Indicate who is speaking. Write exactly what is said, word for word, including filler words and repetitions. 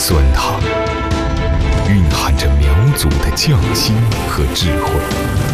Speaker 1: 酸汤，蕴含着苗族的匠心和智慧。